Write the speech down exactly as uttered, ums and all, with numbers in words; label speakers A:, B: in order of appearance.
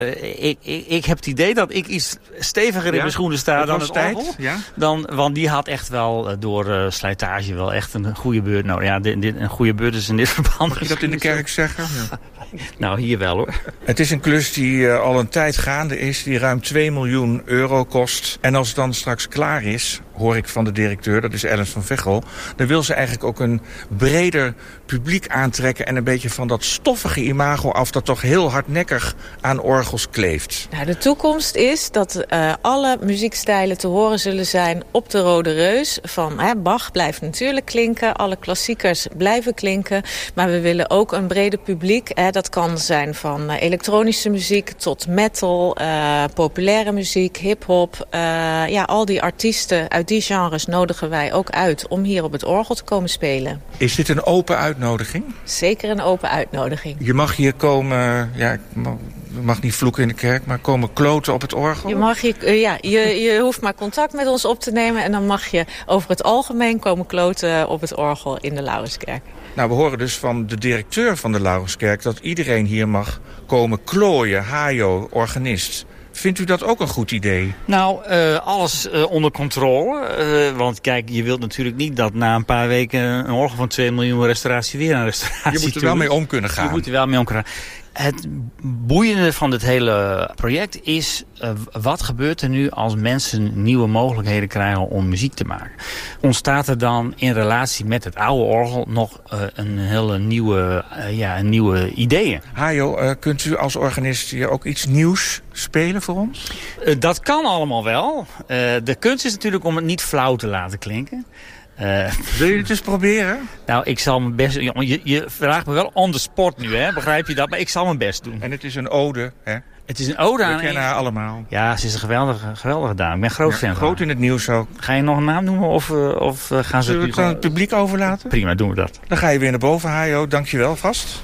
A: Uh, ik, ik, ik heb het idee dat ik iets steviger in
B: ja?
A: mijn schoenen sta dan het
B: tijd?
A: orgel.
B: Ja?
A: Dan, want die had echt wel uh, door uh, slijtage wel echt een goede beurt. Nou ja, dit, dit, een goede beurt is in dit verband.
B: Mag je dat in de kerk zeggen? Ja.
A: Nou, hier wel hoor.
B: Het is een klus die uh, al een tijd gaande is, die ruim twee miljoen euro kost. En als het dan straks klaar is, hoor ik van de directeur, dat is Ellen van Veghel, dan wil ze eigenlijk ook een breder publiek aantrekken en een beetje van dat stoffige imago af dat toch heel hardnekkig aan orgels kleeft.
C: Nou, de toekomst is dat uh, alle muziekstijlen te horen zullen zijn op de Rode Reus. Van hè, Bach blijft natuurlijk klinken, alle klassiekers blijven klinken. Maar we willen ook een breder publiek. Hè, dat kan zijn van uh, elektronische muziek tot metal, uh, populaire muziek, hiphop. Uh, ja, al die artiesten uit die genres nodigen wij ook uit om hier op het orgel te komen spelen.
B: Is dit een open uitnodiging?
C: Zeker een open uitnodiging.
B: Je mag hier komen, ja, ik mag, mag niet vloeken in de kerk, maar komen kloten op het orgel?
C: Je, mag hier, uh, ja, je, je hoeft maar contact met ons op te nemen en dan mag je over het algemeen komen kloten op het orgel in de Laurenskerk.
B: Nou, we horen dus van de directeur van de Laurenskerk dat iedereen hier mag komen klooien, hajo, organist. Vindt u dat ook een goed idee?
A: Nou, uh, alles uh, onder controle. Uh, want kijk, je wilt natuurlijk niet dat na een paar weken een orgel van twee miljoen restauratie weer een restauratie.
B: Je moet er wel mee om kunnen gaan.
A: Je moet er wel mee om kunnen gaan. Het boeiende van dit hele project is, uh, wat gebeurt er nu als mensen nieuwe mogelijkheden krijgen om muziek te maken? Ontstaat er dan in relatie met het oude orgel nog uh, een hele nieuwe, uh, ja, een nieuwe ideeën?
B: Hajo, uh, kunt u als organist hier ook iets nieuws spelen voor ons?
A: Uh, dat kan allemaal wel. Uh, de kunst is natuurlijk om het niet flauw te laten klinken. Uh,
B: Wil je het eens proberen?
A: Nou, ik zal mijn best... Je, je vraagt me wel on the spot nu, hè? Begrijp je dat? Maar ik zal mijn best doen.
B: En het is een ode, hè?
A: Het is een ode aan...
B: We kennen haar allemaal.
A: Ja, ze is een geweldige, geweldige dame. Ik ben groot
B: ja,
A: fan van
B: Groot in het nieuws ook.
A: Ga je nog een naam noemen of, uh, of uh, gaan ze...
B: Zullen we het aan het publiek overlaten?
A: Prima, doen we dat.
B: Dan ga je weer naar boven, Hajo. Dank je wel, vast.